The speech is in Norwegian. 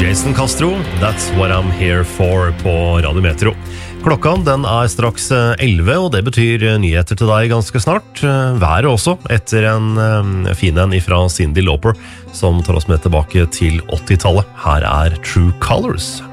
Jason Castro, That's What I'm Here For på Radio Metro. Klokka den straks 11, og det betyr nyheter til deg ganske snart. Været også, etter en fin en ifra Cyndi Lauper, som tar oss med tilbake til 80-tallet. Her True Colors.